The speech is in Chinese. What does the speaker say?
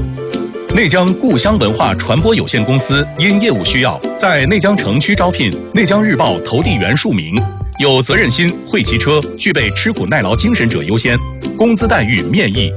内江故乡文化传播有限公司因业务需要，在内江城区招聘内江日报投递员数名，有责任心、会骑车、具备吃苦耐劳精神者优先，工资待遇面议。